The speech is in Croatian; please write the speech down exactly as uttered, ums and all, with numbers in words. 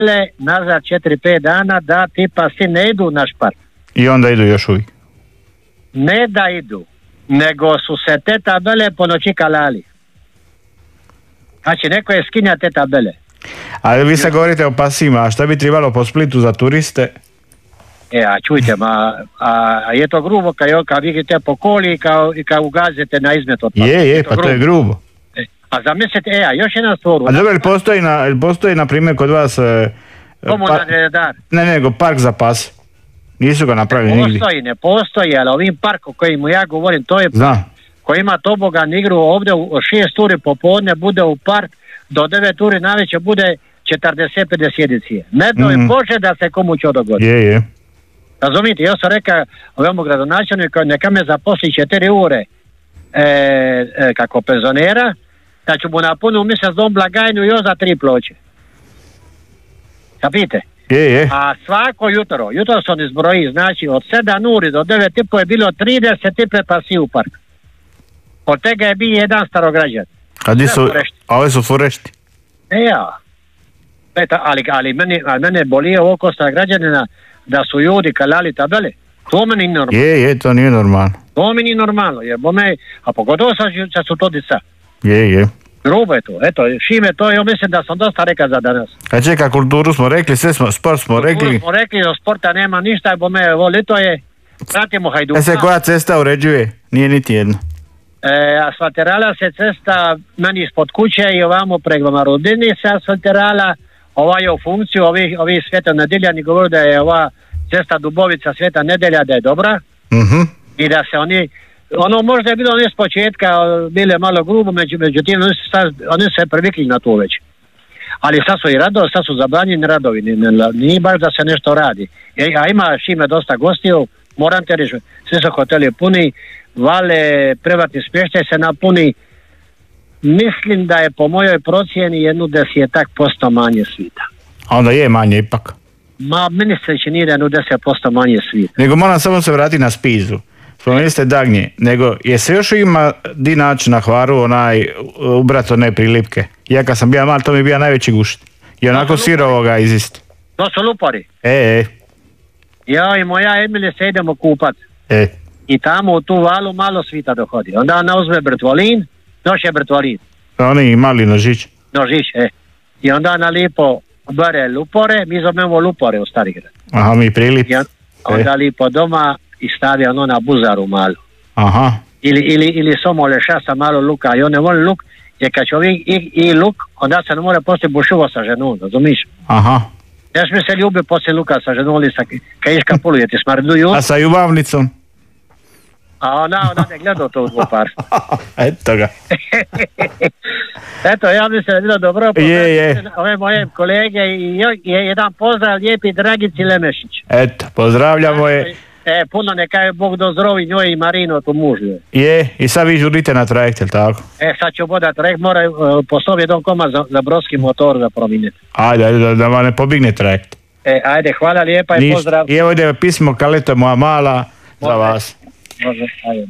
nazad četiri pet dana da tipa svi ne idu u naš park. I onda idu još uvijek? Ne da idu, nego su se te tabele po noći kalali. Znači, neko je skinja te tabele. Ali vi sad govorite o pasima, a šta bi trebalo po Splitu za turiste? E, a čujte, ma, a, a je to grubo kad, kad vidite po koli i kad, i kad ugazite na izmet od pasa. Je, je, pa to je grubo. E, a zamislite, e, a još jedna stvar. A dobro, postoji na, postoji na primjer kod vas... E, komunalni redar. Ne, nego park za pas. Nisu ga napravili nigdje. Ne postoji, ne postoji, ali ovim parkom kojim ja govorim, to je Zna. koji ima tobogan igru ovdje u šest uri popodne bude u park, do devet uri navečer bude četrdeset pedeset jedicije. Ne doj mm. Bože da se komu će dogodi. Je, je. Razumite, ja sam rekao ovemu gradonačelniku neka me zaposli četiri ure e, e, kako penzionera, da ću mu napunu mjesec dom blagajnu još za tri ploče. Kapite? Je, je. A svako jutro, jutro se on izbroji, znači od sedam uri do devet i po je bilo trideset i pet pasi u park. Od tega je bio jedan starograđan. A di su, a ove su forešti? E ja. Eta, ali, ali mene, ali mene boli ovo ko starograđanina da su ljudi kalali tabele. To meni nije normalno. Je, je, to nije normalno. To mi nije normalno, jer bome, a pogotovo sad su to dica. Je, je. Grubo je to, eto, Šime, to ja mislim da sam dosta rekao za danas. A čeka, kulturu smo rekli, sve smo, sport smo rekli. Kulturu smo rekli, od sporta nema ništa, bome, ovo lito je, pratimo Hajduka. E se koja cesta uređuje? Nije niti jedna. E, asfaltirala se cesta meni ispod kuće i ovamo prema Marudini se asfaltirala, ova je u funkciju, ovi, ovi Sveta Nedeljani govori da je ova cesta Dubovica Sveta Nedelja da je dobra. Mhm. I da se oni, ono možda je bilo ne s početka, bile malo grubo, među, međutim oni su, sad, oni su se privikli na to već. Ali sad su i radovi, sad su zabranjeni radovi, nije baš da se nešto radi. E, a ima Šime dosta gostiju, moram te reći, svi su hoteli puni, vale, privatni smještaj se napuni. Mislim da je po mojoj procjeni jednu desetak posto manje svita. A onda je manje ipak. Ma, meni se čini da je jednu deset posto manje svita. Nego moram samo se vratiti na Spizu. Spomenuli ste Dagnje, nego je se još ima di naći na Hvaru onaj ubrat one prilipke? Ja kad sam bio mal, to mi je bio najveći gušt. I onako sirovoga izisti. To su lupari. E, e. Ja i moja Emilija se idemo kupat. E. I tamo u tu valu malo svita dohodi. Onda ona uzme brtvolin, noše brtvolin. Oni mali nožić. Nožić, e. I onda ona lipo bere lupore, mi zovemo lupore u Starigrad. Aha, mi prilip. I onda e. lipo doma i stavi ono na buzaru malu. Aha. Ili, ili, ili samo leša sa malo luka. I on ne voli luk, jer kad čovjek i, i luk, onda se ne mora poslije bušuvo sa ženom, razumiš? Aha. Još mi se ljubi poslije luka sa ženom, ali sa kajiška pulu, jer ti smrduju. A sa ljubavnicom? A ona, ona ne gleda to u dvopar. Eto ga. Eto, ja mislim da je bilo dobro. Je, je. Ove moje kolege i, i jedan pozdrav lijepi Dragici Lemešić. Eto, pozdravljamo je. E, puno neka je Bog dozdravi njoj i Marino tu mužu. Je, i sad vi žurite na trajekt, jel tako? E, sad ću bodat trajekt, mora uh, poslovi jedan koma za, za brodski motor da promijeniti. Ajde, ajde, da, da vam ne pobigne trajekt. E, ajde, hvala lijepa i Ništa. pozdrav. I evo ide pismo Kaleta moja mala za vas. Može, ajde.